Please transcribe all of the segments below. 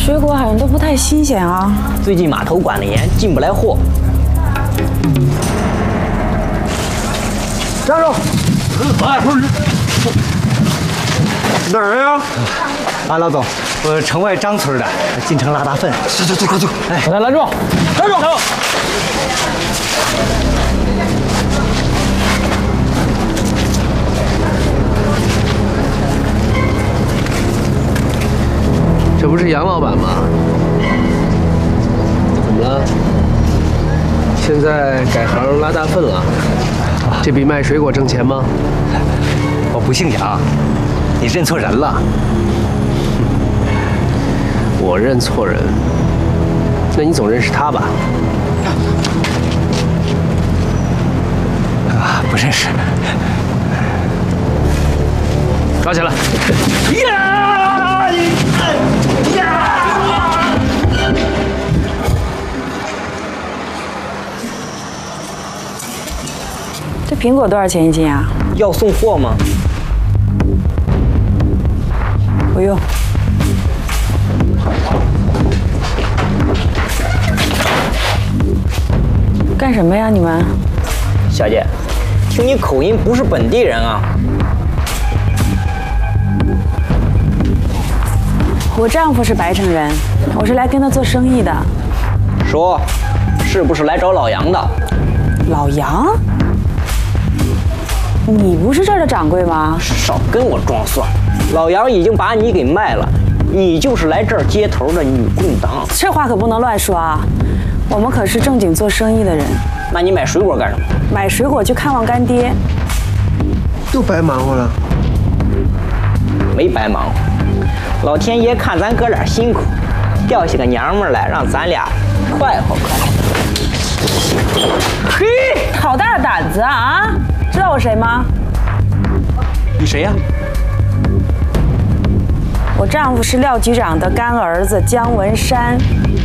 水果好像都不太新鲜啊。 最近码头管得严，进不来货。 站住！哎，不是，哪儿呀？ 啊，老总，我城外张村的，进城拉大粪。 走，快走！ 哎， 把他拦住！ 站住！ 这不是杨老板吗？怎么了？现在改行拉大粪了？这比卖水果挣钱吗？ 我不姓杨，你认错人了。 我认错人，那你总认识他吧？ 啊，不认识。 抓起来！ 这苹果多少钱一斤啊？ 要送货吗？ 不用。干什么呀，你们？ 小姐，听你口音不是本地人啊？ 我丈夫是白城人，我是来跟他做生意的。 说，是不是来找老杨的？ 老杨？你不是这儿的掌柜吗？ 少跟我装蒜！老杨已经把你给卖了，你就是来这儿接头的女共党。 这话可不能乱说啊！我们可是正经做生意的人。 那你买水果干什么？ 买水果去看望干爹。 又白忙活了。 没白忙活，老天爷看咱哥俩辛苦，调些个娘们儿来，让咱俩快活快活。 嘿，好大的胆子啊！知道我谁吗？ 你谁呀？ 我丈夫是廖局长的干儿子姜文山。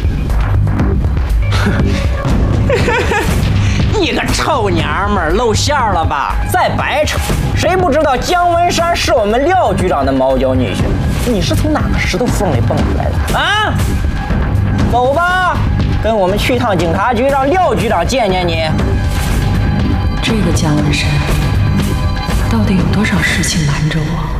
你个臭娘们儿，露馅了吧？在白城，谁不知道姜文山是我们廖局长的毛脚女婿？你是从哪个石头缝里蹦出来的啊？走吧，跟我们去一趟警察局，让廖局长见见你。 这个姜文山到底有多少事情瞒着我？